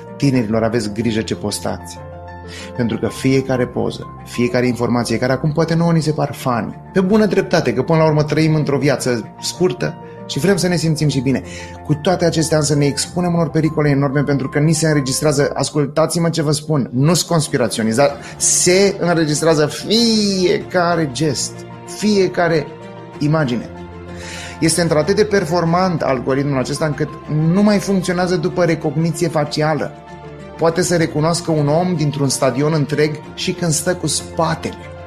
Tinerilor, aveți grijă ce postați. Pentru că fiecare poză, fiecare informație care acum poate nouă ni se par funny, pe bună dreptate, că până la urmă trăim într-o viață scurtă și vrem să ne simțim și bine. Cu toate acestea însă ne expunem unor pericole enorme pentru că ni se înregistrează, ascultați-mă ce vă spun, nu-s conspiraționist, se înregistrează fiecare gest, fiecare imagine. Este într-atât de performant algoritmul acesta încât nu mai funcționează după recogniție facială. Poate să recunoască un om dintr-un stadion întreg și când stă cu spatele.